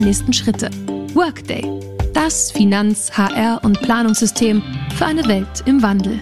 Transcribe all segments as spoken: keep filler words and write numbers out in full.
nächsten Schritte. Workday, das Finanz-, H R- und Planungssystem für eine Welt im Wandel.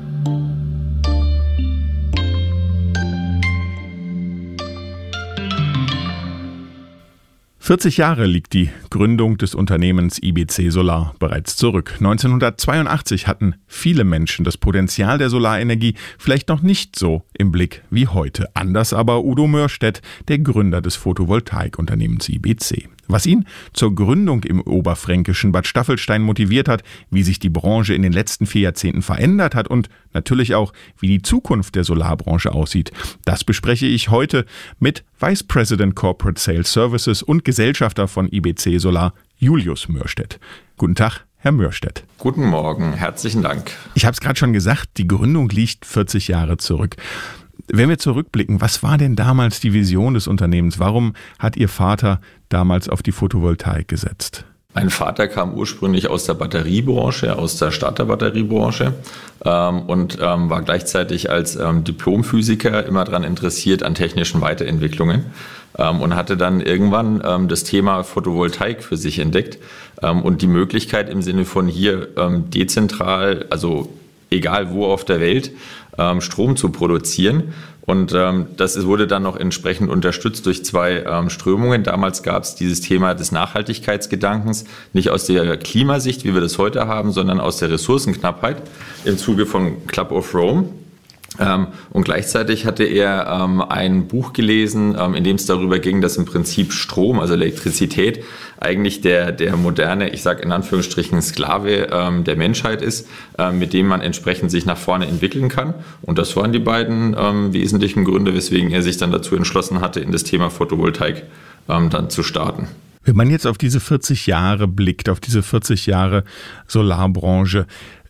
vierzig Jahre liegt die Gründung des Unternehmens I B C Solar bereits zurück. neunzehnhundertzweiundachtzig hatten viele Menschen das Potenzial der Solarenergie vielleicht noch nicht so im Blick wie heute. Anders aber Udo Mörstedt, der Gründer des Photovoltaikunternehmens I B C. Was ihn zur Gründung im oberfränkischen Bad Staffelstein motiviert hat, wie sich die Branche in den letzten vier Jahrzehnten verändert hat und natürlich auch, wie die Zukunft der Solarbranche aussieht, das bespreche ich heute mit Vice President Corporate Sales Services und Gesellschafter von I B C Solar, Julius Mörstedt. Guten Tag, Herr Mörstedt. Guten Morgen, herzlichen Dank. Ich habe es gerade schon gesagt, die Gründung liegt vierzig Jahre zurück. Wenn wir zurückblicken, was war denn damals die Vision des Unternehmens? Warum hat Ihr Vater damals auf die Photovoltaik gesetzt? Mein Vater kam ursprünglich aus der Batteriebranche, aus der Starterbatteriebranche ähm, und ähm, war gleichzeitig als ähm, Diplomphysiker immer daran interessiert an technischen Weiterentwicklungen ähm, und hatte dann irgendwann ähm, das Thema Photovoltaik für sich entdeckt ähm, und die Möglichkeit im Sinne von hier ähm, dezentral, also egal wo auf der Welt, ähm, Strom zu produzieren. Und ähm, das wurde dann noch entsprechend unterstützt durch zwei ähm, Strömungen. Damals gab es dieses Thema des Nachhaltigkeitsgedankens, nicht aus der Klimasicht, wie wir das heute haben, sondern aus der Ressourcenknappheit im Zuge von Club of Rome. Ähm, und gleichzeitig hatte er ähm, ein Buch gelesen, ähm, in dem es darüber ging, dass im Prinzip Strom, also Elektrizität, eigentlich der, der moderne, ich sage in Anführungsstrichen Sklave ähm, der Menschheit ist, ähm, mit dem man entsprechend sich nach vorne entwickeln kann. Und das waren die beiden ähm, wesentlichen Gründe, weswegen er sich dann dazu entschlossen hatte, in das Thema Photovoltaik ähm, dann zu starten. Wenn man jetzt auf diese vierzig Jahre blickt, auf diese vierzig Jahre Solarbranche,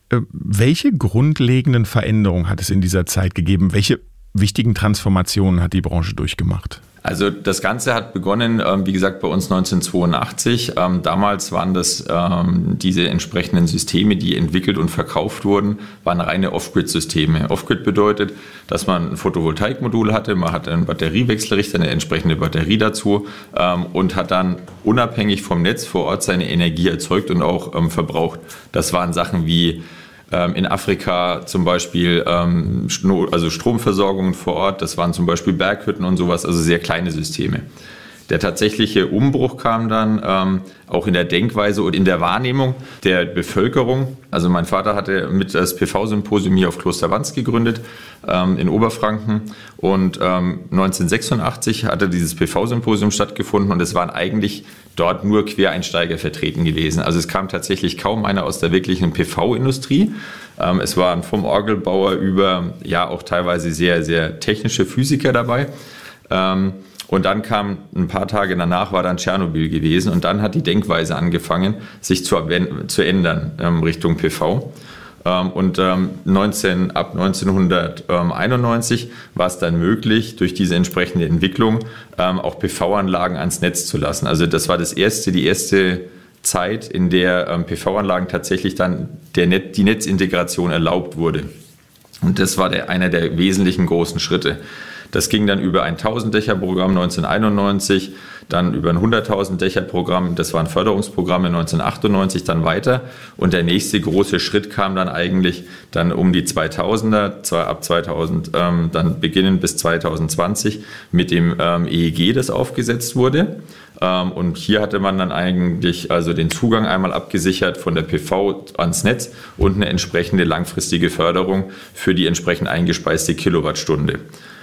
welche grundlegenden Veränderungen hat es in dieser Zeit gegeben? Welche wichtigen Transformationen hat die Branche durchgemacht? Also das Ganze hat begonnen, wie gesagt, bei uns neunzehnhundertzweiundachtzig. Damals waren das diese entsprechenden Systeme, die entwickelt und verkauft wurden, waren reine Off-Grid-Systeme. Off-Grid bedeutet, dass man ein Photovoltaikmodul hatte, man hat einen Batteriewechselrichter, eine entsprechende Batterie dazu und hat dann unabhängig vom Netz vor Ort seine Energie erzeugt und auch verbraucht. Das waren Sachen wie in Afrika zum Beispiel ähm, also Stromversorgungen vor Ort, das waren zum Beispiel Berghütten und sowas, also sehr kleine Systeme. Der tatsächliche Umbruch kam dann ähm, auch in der Denkweise und in der Wahrnehmung der Bevölkerung. Also mein Vater hatte mit das P V-Symposium hier auf Kloster Wanz gegründet ähm, in Oberfranken und ähm, neunzehnhundertsechsundachtzig hatte dieses P V-Symposium stattgefunden und es waren eigentlich dort nur Quereinsteiger vertreten gewesen. Also es kam tatsächlich kaum einer aus der wirklichen P V-Industrie. Ähm, es waren vom Orgelbauer über ja auch teilweise sehr, sehr technische Physiker dabei. Ähm, Und dann kam, ein paar Tage danach war dann Tschernobyl gewesen und dann hat die Denkweise angefangen, sich zu, zu ändern ähm, Richtung P V. Ähm, und ähm, neunzehn, ab neunzehnhunderteinundneunzig war es dann möglich, durch diese entsprechende Entwicklung ähm, auch P V-Anlagen ans Netz zu lassen. Also das war das erste, die erste Zeit, in der ähm, P V-Anlagen tatsächlich dann der Net, die Netzintegration erlaubt wurde. Und das war der, einer der wesentlichen großen Schritte. Das ging dann über ein tausend-Dächer-Programm neunzehnhunderteinundneunzig, dann über ein hunderttausend-Dächer-Programm, das waren Förderungsprogramme neunzehnhundertachtundneunzig, dann weiter. Und der nächste große Schritt kam dann eigentlich dann um die zweitausender, zwar ab zweitausend, ähm, dann beginnend bis zweitausendzwanzig mit dem ähm, E E G, das aufgesetzt wurde. Ähm, und hier hatte man dann eigentlich also den Zugang einmal abgesichert von der P V ans Netz und eine entsprechende langfristige Förderung für die entsprechend eingespeiste Kilowattstunde.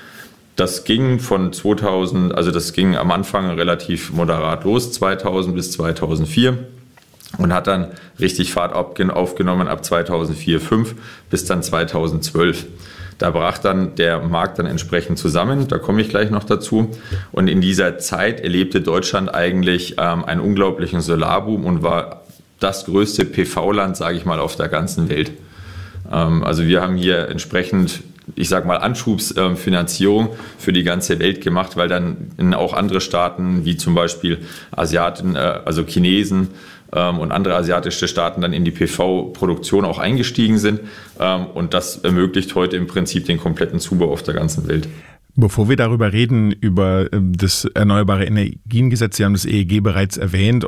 Das ging von zweitausend, also das ging am Anfang relativ moderat los, zweitausend bis zweitausendvier und hat dann richtig Fahrt aufgenommen ab zweitausendvier, zweitausendfünf bis dann zweitausendzwölf. Da brach dann der Markt dann entsprechend zusammen, da komme ich gleich noch dazu. Und in dieser Zeit erlebte Deutschland eigentlich ähm, einen unglaublichen Solarboom und war das größte P V-Land, sage ich mal, auf der ganzen Welt. Ähm, also wir haben hier entsprechend, ich sage mal, Anschubsfinanzierung für die ganze Welt gemacht, weil dann auch andere Staaten, wie zum Beispiel Asiaten, also Chinesen und andere asiatische Staaten dann in die P V-Produktion auch eingestiegen sind. Und das ermöglicht heute im Prinzip den kompletten Zubau auf der ganzen Welt. Bevor wir darüber reden, über das Erneuerbare Energiengesetz, Sie haben das E E G bereits erwähnt